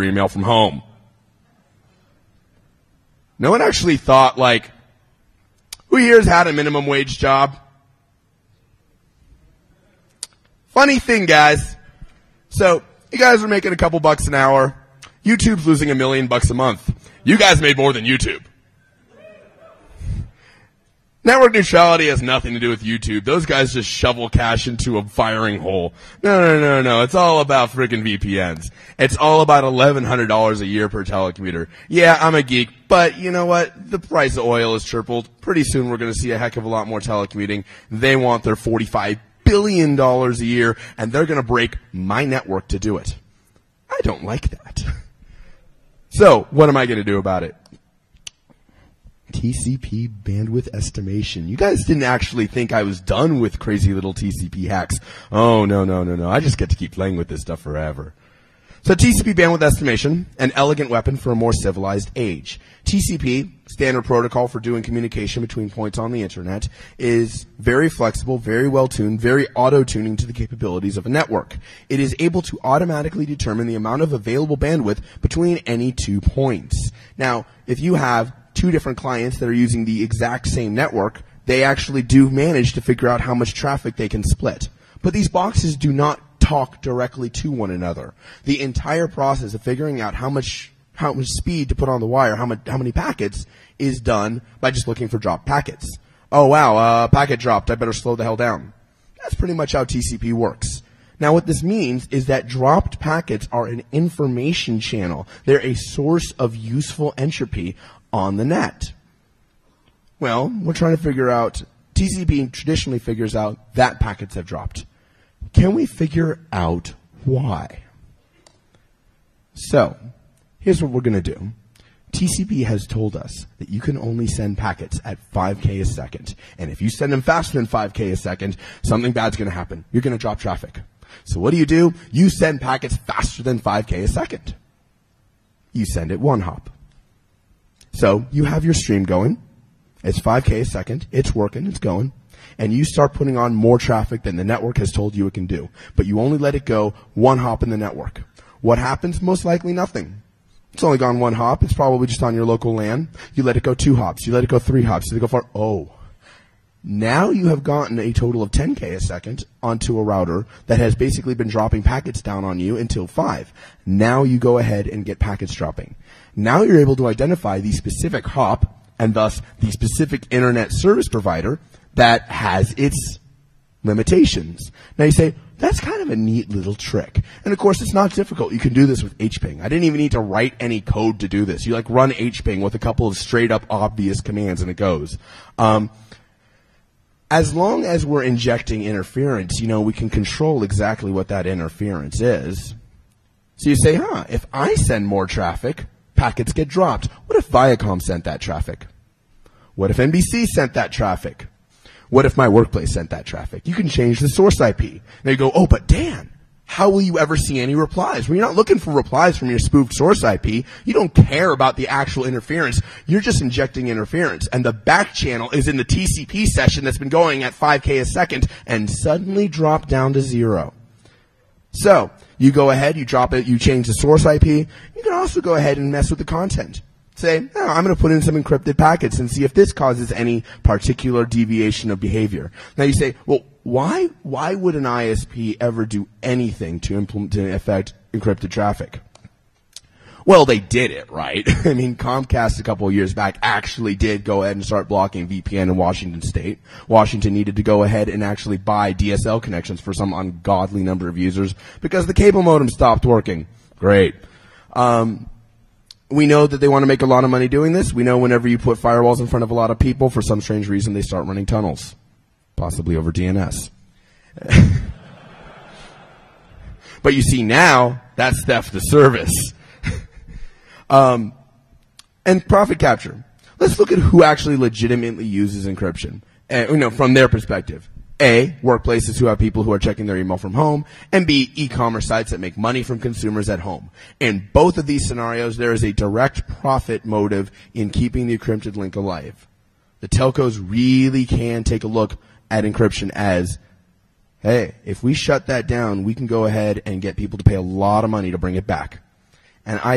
email from home. No one actually thought, like, who here's had a minimum wage job? Funny thing, guys. So, you guys are making a couple bucks an hour. YouTube's losing $1 million a month. You guys made more than YouTube. Network neutrality has nothing to do with YouTube. Those guys just shovel cash into a firing hole. No. It's all about freaking VPNs. It's all about $1,100 a year per telecommuter. Yeah, I'm a geek, but you know what? The price of oil has tripled. Pretty soon we're going to see a heck of a lot more telecommuting. They want their $45 billion a year, and they're going to break my network to do it. I don't like that. So, what am I going to do about it? TCP bandwidth estimation. You guys didn't actually think I was done with crazy little TCP hacks. Oh, no. I just get to keep playing with this stuff forever. So TCP bandwidth estimation, an elegant weapon for a more civilized age. TCP, standard protocol for doing communication between points on the internet, is very flexible, very well tuned, very auto-tuning to the capabilities of a network. It is able to automatically determine the amount of available bandwidth between any 2 points. Now, if you have 2 different clients that are using the exact same network, they actually do manage to figure out how much traffic they can split. But these boxes do not talk directly to one another. The entire process of figuring out how much speed to put on the wire, how many packets, is done by just looking for dropped packets. Oh wow, packet dropped, I better slow the hell down. That's pretty much how TCP works. Now what this means is that dropped packets are an information channel. They're a source of useful entropy on the net. Well, we're trying to figure out, TCP traditionally figures out that packets have dropped. Can we figure out why? So, here's what we're going to do. TCP has told us that you can only send packets at 5K a second. And if you send them faster than 5K a second, something bad's going to happen. You're going to drop traffic. So what do? You send packets faster than 5K a second. You send it one hop. So you have your stream going. It's 5K a second. It's working. It's going. And you start putting on more traffic than the network has told you it can do. But you only let it go one hop in the network. What happens? Most likely nothing. It's only gone one hop. It's probably just on your local LAN. You let it go 2 hops. You let it go 3 hops. You let it go 4. Oh. Now you have gotten a total of 10K a second onto a router that has basically been dropping packets down on you until 5. Now you go ahead and get packets dropping. Now you're able to identify the specific hop and thus the specific internet service provider that has its limitations. Now you say, that's kind of a neat little trick. And of course, it's not difficult. You can do this with HPing. I didn't even need to write any code to do this. You run HPing with a couple of straight up obvious commands and it goes. As long as we're injecting interference, we can control exactly what that interference is. So you say, if I send more traffic, packets get dropped. What if Viacom sent that traffic? What if NBC sent that traffic? What if my workplace sent that traffic? You can change the source IP. Now you go, oh, but Dan, how will you ever see any replies? Well, you're not looking for replies from your spoofed source IP. You don't care about the actual interference. You're just injecting interference. And the back channel is in the TCP session that's been going at 5K a second and suddenly dropped down to 0. So, you go ahead, you drop it, you change the source IP. You can also go ahead and mess with the content. Say, I'm going to put in some encrypted packets and see if this causes any particular deviation of behavior. Now you say, well, why would an ISP ever do anything to affect encrypted traffic? Well, they did it, right? I mean, Comcast a couple of years back actually did go ahead and start blocking VPN in Washington State. Washington needed to go ahead and actually buy DSL connections for some ungodly number of users because the cable modem stopped working. Great. We know that they want to make a lot of money doing this. We know whenever you put firewalls in front of a lot of people, for some strange reason, they start running tunnels. Possibly over DNS. But you see now, that's theft of service. And profit capture. Let's look at who actually legitimately uses encryption. From their perspective. A, workplaces who have people who are checking their email from home, and B, e-commerce sites that make money from consumers at home. In both of these scenarios, there is a direct profit motive in keeping the encrypted link alive. The telcos really can take a look at encryption as, hey, if we shut that down, we can go ahead and get people to pay a lot of money to bring it back. And